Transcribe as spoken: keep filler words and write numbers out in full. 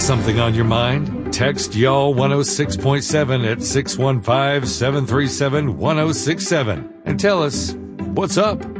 something on your mind? Text Y'all one oh six point seven at six one five, seven three seven, one oh six seven and tell us what's up.